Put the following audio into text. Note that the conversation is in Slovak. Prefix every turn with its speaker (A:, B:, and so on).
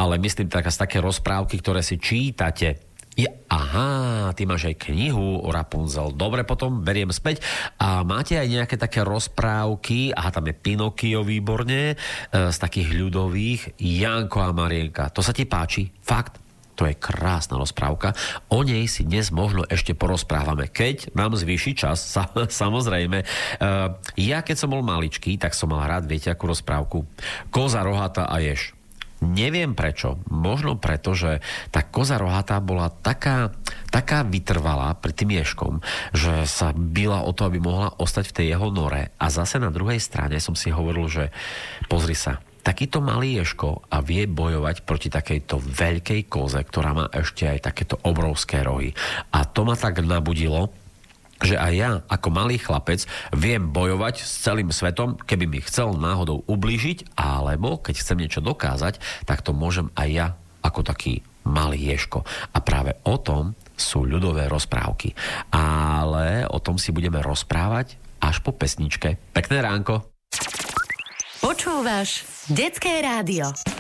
A: ale myslím také rozprávky, ktoré si čítate. Aha, ty máš aj knihu o Rapunzel. Dobre, potom beriem späť. A máte aj nejaké také rozprávky, aha, tam je Pinokio výborne, z takých ľudových, Janko a Marienka. To sa ti páči? Fakt? To je krásna rozprávka. O nej si dnes možno ešte porozprávame, keď nám zvýši čas, samozrejme. Ja, keď som bol maličký, tak som mal rád, viete, akú rozprávku? Koza rohatá a jež. Neviem prečo. Možno preto, že tá koza rohatá bola taká vytrvalá pred tým ježkom, že sa bila o to, aby mohla ostať v tej jeho nore. A zase na druhej strane som si hovoril, že pozri sa, takýto malý ježko a vie bojovať proti takejto veľkej koze, ktorá má ešte aj takéto obrovské rohy. A to ma tak nabudilo, že aj ja, ako malý chlapec, viem bojovať s celým svetom, keby mi chcel náhodou ublížiť, alebo keď chcem niečo dokázať, tak to môžem aj ja, ako taký malý ježko. A práve o tom sú ľudové rozprávky. Ale o tom si budeme rozprávať až po pesničke. Pekné ránko.
B: Počúvaš Detské rádio.